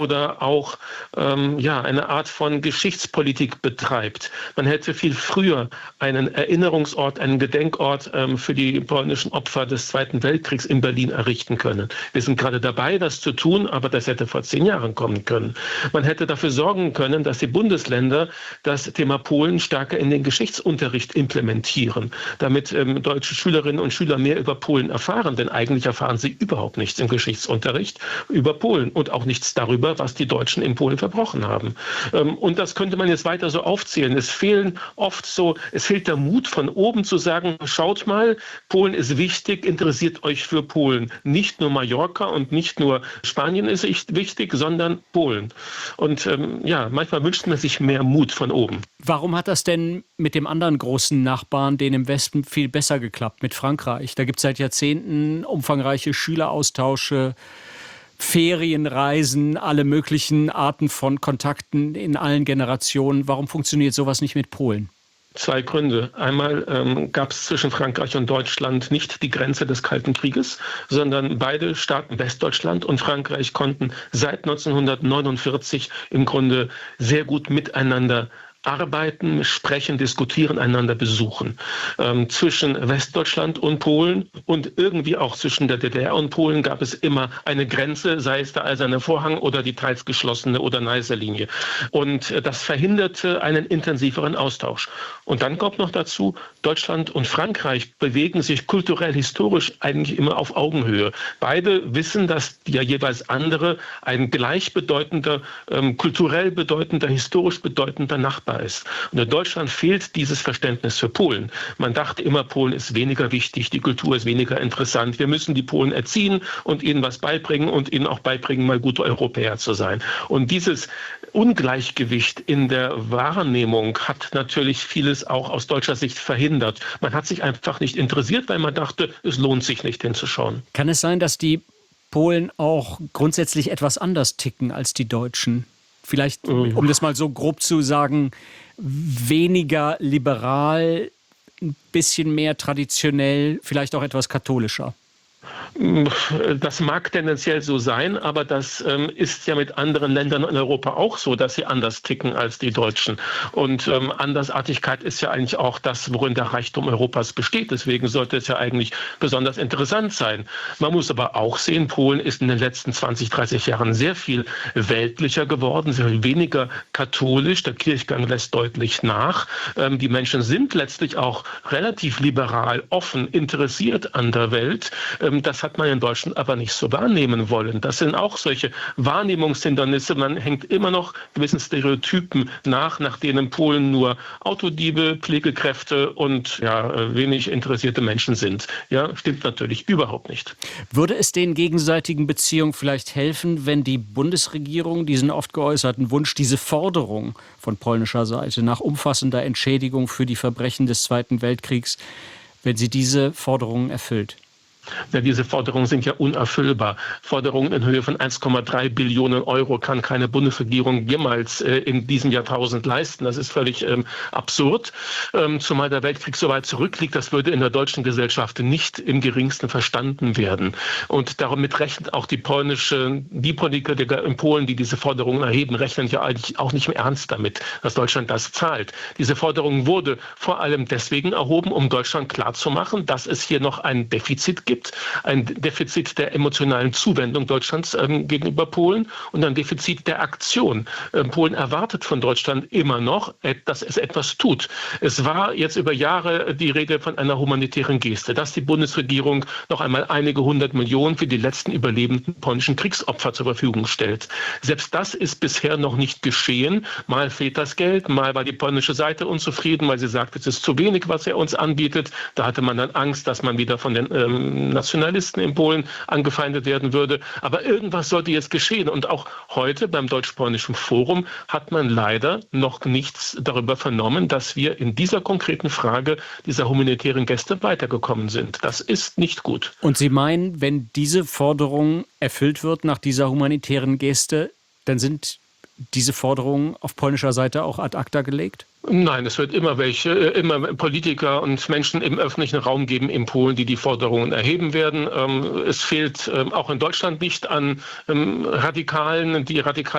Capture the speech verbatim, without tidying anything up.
oder auch ähm, ja, eine Art von Geschichtspolitik betreibt. Man hätte viel früher einen Erinnerungsort, einen Gedenkort ähm, für die polnischen Opfer des Zweiten Weltkriegs in Berlin errichten können. Wir sind gerade dabei, das zu tun, aber das hätte vor zehn Jahren kommen können. Man hätte dafür sorgen können, dass die Bundesländer das Thema Polen stärker in den Geschichtsunterricht implementieren, damit ähm, deutsche Schülerinnen und Schüler mehr über Polen erfahren, denn eigentlich erfahren sie überhaupt nichts im Geschichtsunterricht über Polen und auch nichts darüber, was die Deutschen in Polen verbrochen haben. Und das könnte man jetzt weiter so aufzählen. Es fehlen oft so, es fehlt der Mut von oben zu sagen, schaut mal, Polen ist wichtig, interessiert euch für Polen. Nicht nur Mallorca und nicht nur Spanien ist wichtig, sondern Polen. Und ähm, ja, manchmal wünscht man sich mehr Mut von oben. Warum hat das denn mit dem anderen großen Nachbarn, den im Westen, viel besser geklappt, mit Frankreich? Da gibt es seit Jahrzehnten umfangreiche Schüleraustausche, Ferienreisen, alle möglichen Arten von Kontakten in allen Generationen. Warum funktioniert sowas nicht mit Polen? Zwei Gründe. Einmal ähm, gab es zwischen Frankreich und Deutschland nicht die Grenze des Kalten Krieges, sondern beide Staaten, Westdeutschland und Frankreich, konnten seit neunzehnhundertneunundvierzig im Grunde sehr gut miteinander arbeiten, sprechen, diskutieren, einander besuchen. Ähm, zwischen Westdeutschland und Polen und irgendwie auch zwischen der D D R und Polen gab es immer eine Grenze, sei es der Eiserne Vorhang oder die teils geschlossene Oder-Neiße-Linie. Und äh, das verhinderte einen intensiveren Austausch. Und dann kommt noch dazu, Deutschland und Frankreich bewegen sich kulturell, historisch eigentlich immer auf Augenhöhe. Beide wissen, dass der jeweils andere ein gleichbedeutender, ähm, kulturell bedeutender, historisch bedeutender Nachbar ist. Und in Deutschland fehlt dieses Verständnis für Polen. Man dachte immer, Polen ist weniger wichtig, die Kultur ist weniger interessant. Wir müssen die Polen erziehen und ihnen was beibringen und ihnen auch beibringen, mal gute Europäer zu sein. Und dieses Ungleichgewicht in der Wahrnehmung hat natürlich vieles auch aus deutscher Sicht verhindert. Man hat sich einfach nicht interessiert, weil man dachte, es lohnt sich nicht hinzuschauen. Kann es sein, dass die Polen auch grundsätzlich etwas anders ticken als die Deutschen? Vielleicht, um das mal so grob zu sagen, weniger liberal, ein bisschen mehr traditionell, vielleicht auch etwas katholischer? Das mag tendenziell so sein, aber das ähm, ist ja mit anderen Ländern in Europa auch so, dass sie anders ticken als die Deutschen. Und ähm, Andersartigkeit ist ja eigentlich auch das, worin der Reichtum Europas besteht. Deswegen sollte es ja eigentlich besonders interessant sein. Man muss aber auch sehen, Polen ist in den letzten zwanzig, dreißig Jahren sehr viel weltlicher geworden, sehr viel weniger katholisch. Der Kirchgang lässt deutlich nach. Ähm, die Menschen sind letztlich auch relativ liberal, offen, interessiert an der Welt. Ähm, das hat man in Deutschland aber nicht so wahrnehmen wollen. Das sind auch solche Wahrnehmungshindernisse. Man hängt immer noch gewissen Stereotypen nach, nach denen Polen nur Autodiebe, Pflegekräfte und ja, wenig interessierte Menschen sind. Ja, stimmt natürlich überhaupt nicht. Würde es den gegenseitigen Beziehungen vielleicht helfen, wenn die Bundesregierung diesen oft geäußerten Wunsch, diese Forderung von polnischer Seite nach umfassender Entschädigung für die Verbrechen des Zweiten Weltkriegs, wenn sie diese Forderungen erfüllt? Ja, diese Forderungen sind ja unerfüllbar. Forderungen in Höhe von eins Komma drei Billionen Euro kann keine Bundesregierung jemals äh, in diesem Jahrtausend leisten. Das ist völlig ähm, absurd, ähm, zumal der Weltkrieg so weit zurückliegt. Das würde in der deutschen Gesellschaft nicht im geringsten verstanden werden. Und damit rechnet auch die polnische, die Politiker in Polen, die diese Forderungen erheben, rechnen ja eigentlich auch nicht mehr ernst damit, dass Deutschland das zahlt. Diese Forderung wurde vor allem deswegen erhoben, um Deutschland klarzumachen, dass es hier noch ein Defizit gibt. Gibt ein Defizit der emotionalen Zuwendung Deutschlands ähm, gegenüber Polen und ein Defizit der Aktion. Ähm, Polen erwartet von Deutschland immer noch, äh, dass es etwas tut. Es war jetzt über Jahre die Rede von einer humanitären Geste, dass die Bundesregierung noch einmal einige hundert Millionen für die letzten überlebenden polnischen Kriegsopfer zur Verfügung stellt. Selbst das ist bisher noch nicht geschehen. Mal fehlt das Geld, mal war die polnische Seite unzufrieden, weil sie sagt, es ist zu wenig, was er uns anbietet. Da hatte man dann Angst, dass man wieder von den ähm, Nationalisten in Polen angefeindet werden würde. Aber irgendwas sollte jetzt geschehen. Und auch heute beim Deutsch-Polnischen Forum hat man leider noch nichts darüber vernommen, dass wir in dieser konkreten Frage dieser humanitären Gäste weitergekommen sind. Das ist nicht gut. Und Sie meinen, wenn diese Forderung erfüllt wird nach dieser humanitären Geste, dann sind diese Forderungen auf polnischer Seite auch ad acta gelegt? Nein, es wird immer welche, immer Politiker und Menschen im öffentlichen Raum geben in Polen, die die Forderungen erheben werden. Es fehlt auch in Deutschland nicht an Radikalen, die radikal